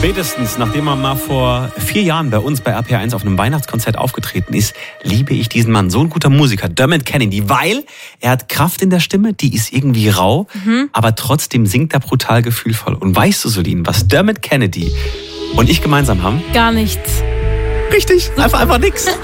Spätestens, nachdem er mal vor 4 Jahren bei uns bei RPR1 auf einem Weihnachtskonzert aufgetreten ist, liebe ich diesen Mann. So ein guter Musiker, Dermot Kennedy, weil er hat Kraft in der Stimme, die ist irgendwie rau, aber trotzdem singt er brutal gefühlvoll. Und weißt du, Solin, was Dermot Kennedy und ich gemeinsam haben? Gar nichts. Richtig, einfach nix.